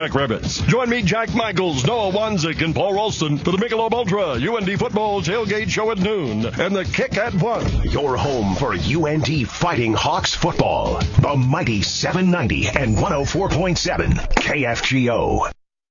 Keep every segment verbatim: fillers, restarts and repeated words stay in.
Rabbits. Join me, Jack Michaels, Noah Wanzik, and Paul Ralston for the Michelob Ultra U N D Football Tailgate Show at noon and the Kick at one. Your home for U N D Fighting Hawks football. The mighty seven ninety and one oh four point seven K F G O.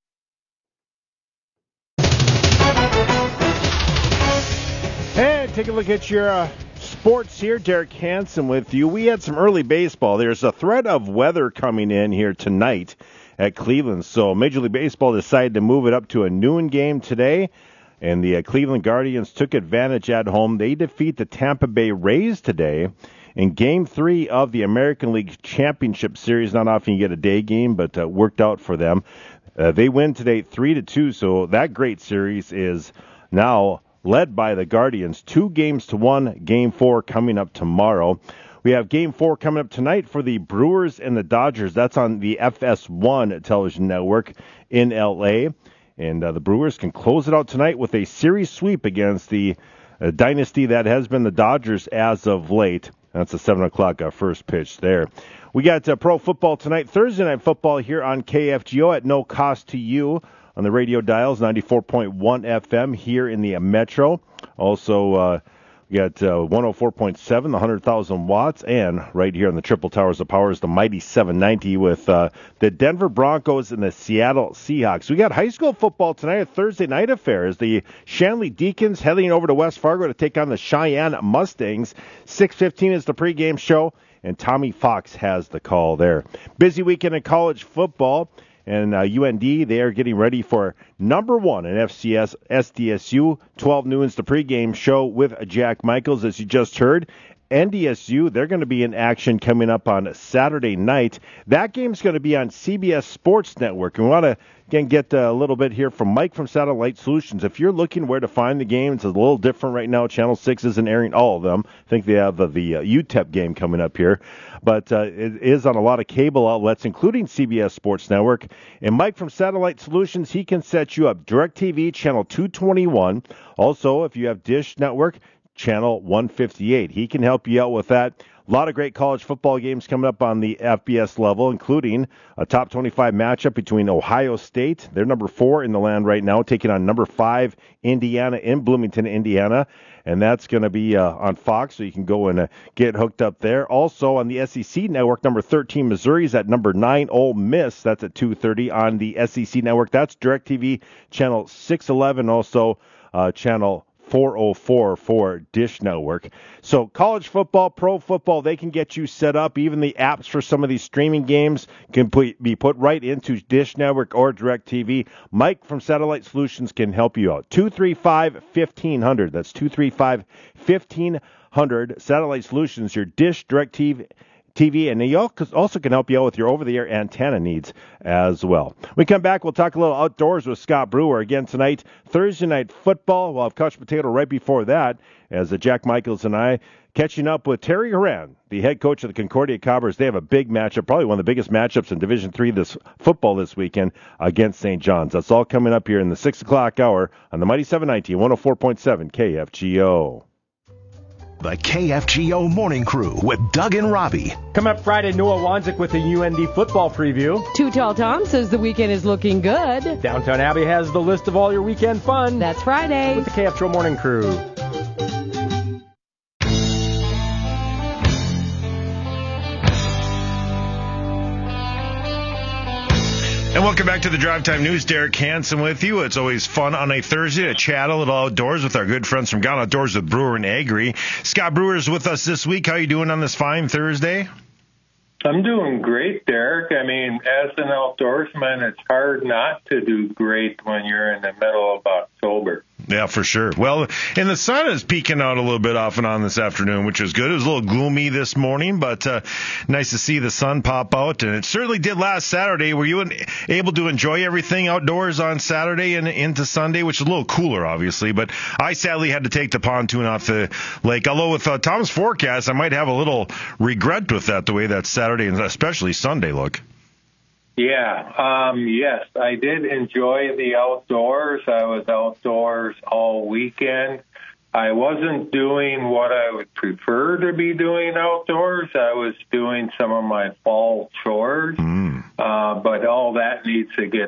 And take a look at your uh, sports here. Derek Hansen with you. We had some early baseball. There's a threat of weather coming in here tonight at Cleveland. So Major League Baseball decided to move it up to a noon game today, and the uh, Cleveland Guardians took advantage at home. They defeat the Tampa Bay Rays today in Game three of the American League Championship Series. Not often you get a day game, but uh, worked out for them. Uh, they win today three to two, so that great series is now led by the Guardians. Two games to one, Game four coming up tomorrow. We have Game four coming up tonight for the Brewers and the Dodgers. That's on the F S one television network in L A. And uh, the Brewers can close it out tonight with a series sweep against the uh, dynasty that has been the Dodgers as of late. That's a seven o'clock uh, first pitch there. We got uh, pro football tonight, Thursday night football here on K F G O at no cost to you on the radio dials, ninety-four point one F M here in the uh, Metro. Also, uh, we got uh, one oh four point seven, the one hundred thousand watts, and right here on the Triple Towers of Power is the mighty seven ninety with uh, the Denver Broncos and the Seattle Seahawks. We got high school football tonight, a Thursday night affair, as the Shanley Deacons heading over to West Fargo to take on the Cheyenne Mustangs. six fifteen is the pregame show, and Tommy Fox has the call there. Busy weekend in college football. And uh, U N D, they are getting ready for number one in F C S S D S U. twelve noon's the pregame show with Jack Michaels, as you just heard. N D S U, they're going to be in action coming up on Saturday night. That game's going to be on C B S Sports Network. And we want to, again, get a little bit here from Mike from Satellite Solutions. If you're looking where to find the game, it's a little different right now. Channel six isn't airing all of them. I think they have the, the uh, U T E P game coming up here. But uh, it is on a lot of cable outlets, including C B S Sports Network. And Mike from Satellite Solutions, he can set you up. DirecTV, channel two twenty-one. Also, if you have Dish Network, channel one fifty-eight. He can help you out with that. A lot of great college football games coming up on the F B S level, including a top twenty-five matchup between Ohio State. They're number four in the land right now, taking on number five Indiana in Bloomington, Indiana. And that's going to be uh, on Fox, so you can go and uh, get hooked up there. Also on the S E C Network, number thirteen Missouri's at number nine Ole Miss. That's at two thirty on the S E C Network. That's DirecTV channel six eleven, also uh, channel four oh four for Dish Network. So college football, pro football, they can get you set up. Even the apps for some of these streaming games can put, be put right into Dish Network or DirecTV. Mike from Satellite Solutions can help you out. two three five, fifteen hundred. That's two three five, fifteen hundred. Satellite Solutions, your Dish, DirecTV, T V, and they also can help you out with your over-the-air antenna needs as well. When we come back, we'll talk a little outdoors with Scott Brewer again tonight. Thursday night football. We'll have Couch Potato right before that, as uh, Jack Michaels and I catching up with Terry Horan, the head coach of the Concordia Cobbers. They have a big matchup, probably one of the biggest matchups in Division three this football this weekend against Saint John's. That's all coming up here in the six o'clock hour on the Mighty seven ninety, one oh four point seven K F G O. The K F G O Morning Crew with Doug and Robbie. Come up Friday, Noah Wanzik with a U N D football preview. Too Tall Tom says the weekend is looking good. Downtown Abbey has the list of all your weekend fun. That's Friday. With the K F G O Morning Crew. And welcome back to the Drive Time News. Derek Hansen with you. It's always fun on a Thursday to chat a little outdoors with our good friends from Gone Outdoors with Brewer and Agri. Scott Brewer's with us this week. How you doing on this fine Thursday? I'm doing great, Derek. I mean, as an outdoorsman, it's hard not to do great when you're in the middle of October. Yeah, for sure. Well, and the sun is peeking out a little bit off and on this afternoon, which is good. It was a little gloomy this morning, but uh, nice to see the sun pop out. And it certainly did last Saturday. Were you able to enjoy everything outdoors on Saturday and into Sunday, which is a little cooler, obviously? But I sadly had to take the pontoon off the lake. Although with uh, Tom's forecast, I might have a little regret with that, the way that Saturday and especially Sunday look. Yeah, um, yes, I did enjoy the outdoors. I was outdoors all weekend. I wasn't doing what I would prefer to be doing outdoors. I was doing some of my fall chores, mm. uh, but all that needs to get